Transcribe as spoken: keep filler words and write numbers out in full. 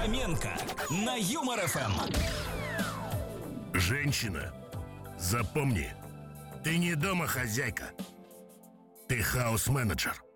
Фоменко на Юмор эф эм. Женщина, запомни, ты не домохозяйка, ты хаус-менеджер.